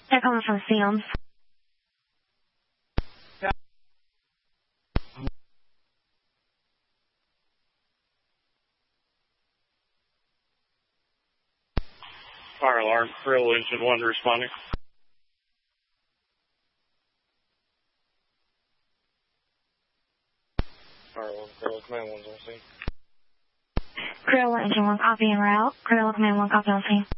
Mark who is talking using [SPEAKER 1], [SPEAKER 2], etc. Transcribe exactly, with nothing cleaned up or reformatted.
[SPEAKER 1] They're coming from Sims.
[SPEAKER 2] Fire alarm, Krill engine one responding. Fire alarm, Krill command one's on scene.
[SPEAKER 1] Krill engine one copy en route. Krill command one copy on scene.